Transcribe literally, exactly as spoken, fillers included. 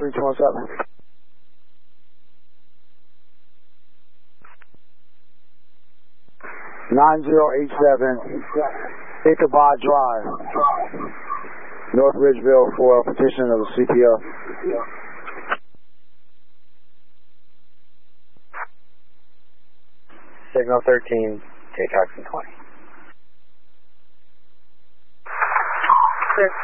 three two one seven. nine zero eight seven Ichabod Drive, North Ridgeville, for a petition of the C P O. Signal thirteen, J Jackson twenty. Six